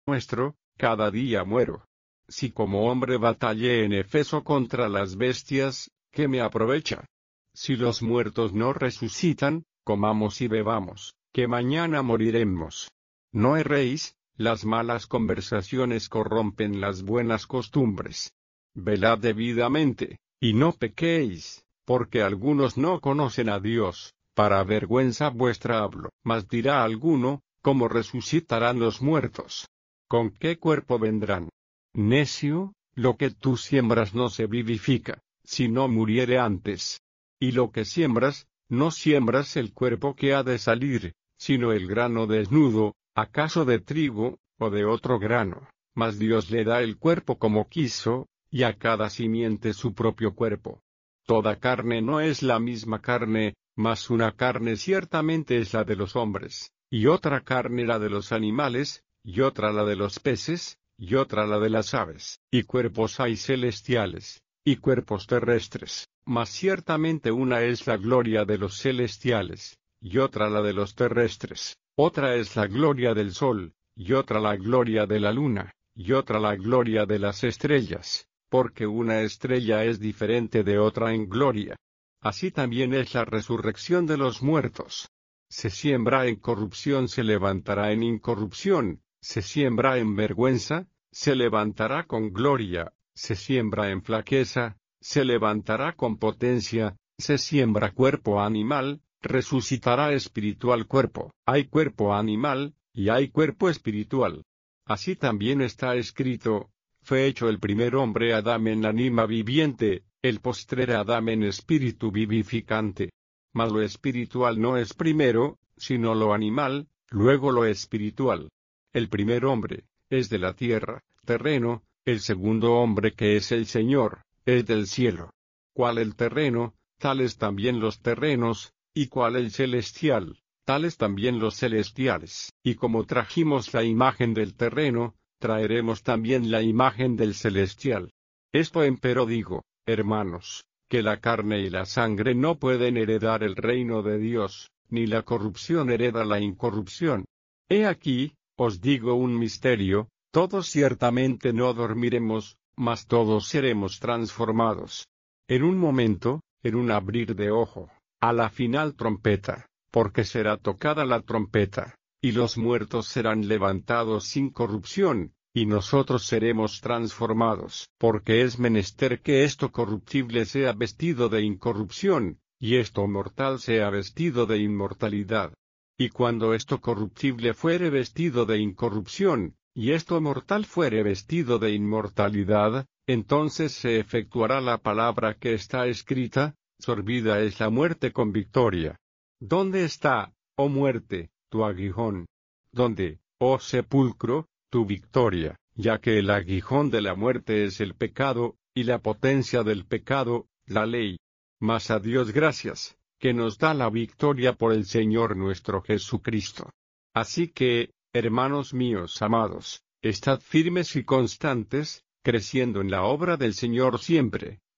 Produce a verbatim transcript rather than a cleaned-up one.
nuestro, cada día muero. Si como hombre batallé en Efeso contra las bestias, ¿qué me aprovecha? Si los muertos no resucitan, comamos y bebamos, que mañana moriremos. No erréis, las malas conversaciones corrompen las buenas costumbres. Velad debidamente, y no pequéis, porque algunos no conocen a Dios, para vergüenza vuestra hablo. Mas dirá alguno, ¿cómo resucitarán los muertos? ¿Con qué cuerpo vendrán? Necio, lo que tú siembras no se vivifica, si no muriere antes. Y lo que siembras, no siembras el cuerpo que ha de salir, sino el grano desnudo, acaso de trigo, o de otro grano, mas Dios le da el cuerpo como quiso, y a cada simiente su propio cuerpo. Toda carne no es la misma carne, mas una carne ciertamente es la de los hombres, y otra carne la de los animales, y otra la de los peces, y otra la de las aves, y cuerpos hay celestiales, y cuerpos terrestres, mas ciertamente una es la gloria de los celestiales, y otra la de los terrestres, otra es la gloria del sol, y otra la gloria de la luna, y otra la gloria de las estrellas, porque una estrella es diferente de otra en gloria. Así también es la resurrección de los muertos. Se siembra en corrupción, se levantará en incorrupción, se siembra en vergüenza, se levantará con gloria, se siembra en flaqueza, se levantará con potencia, se siembra cuerpo animal, resucitará espiritual cuerpo. Hay cuerpo animal, y hay cuerpo espiritual. Así también está escrito, fue hecho el primer hombre Adán en ánima viviente, el postrer Adán en espíritu vivificante. Mas lo espiritual no es primero, sino lo animal, luego lo espiritual. El primer hombre, es de la tierra, terreno, el segundo hombre que es el Señor, es del cielo. Cual el terreno, tales también los terrenos, y cual el celestial, tales también los celestiales. Y como trajimos la imagen del terreno, traeremos también la imagen del celestial. Esto empero digo, hermanos, que la carne y la sangre no pueden heredar el reino de Dios, ni la corrupción hereda la incorrupción. He aquí, os digo un misterio, todos ciertamente no dormiremos, mas todos seremos transformados. En un momento, en un abrir de ojo, a la final trompeta, porque será tocada la trompeta, y los muertos serán levantados sin corrupción, y nosotros seremos transformados. Porque es menester que esto corruptible sea vestido de incorrupción, y esto mortal sea vestido de inmortalidad. Y cuando esto corruptible fuere vestido de incorrupción, y esto mortal fuere vestido de inmortalidad, entonces se efectuará la palabra que está escrita, sorbida es la muerte con victoria. ¿Dónde está, oh muerte, tu aguijón? ¿Dónde, oh sepulcro, tu victoria? Ya que el aguijón de la muerte es el pecado, y la potencia del pecado, la ley. Mas a Dios gracias, que nos da la victoria por el Señor nuestro Jesucristo. Así que, hermanos míos amados, estad firmes y constantes, creciendo en la obra del Señor siempre,